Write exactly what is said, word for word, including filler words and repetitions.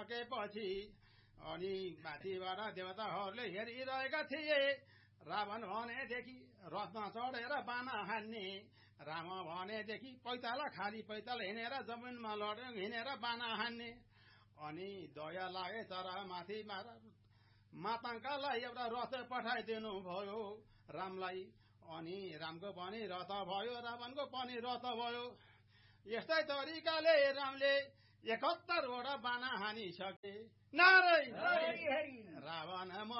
सकेपछि अनि माथिबाट देवताहरूले हेरिरहेका थिए। रावण भनेदेखि रथमा चढेर बाना हान्ने, राम भनेदेखि पैताला खाली पैताला हिँडेर जमिनमा लड्यो हिँडेर बाना हान्ने। अनि दया लागे तर माथि माताङ्कालाई एउटा रथ पठाइदिनु भयो रामलाई। अनि रामको पनि रथ भयो, रावणको पनि रथ भयो। यस्तै तरिकाले रामले एकहत्तरवटा बाना हानिसके। नारायण रावण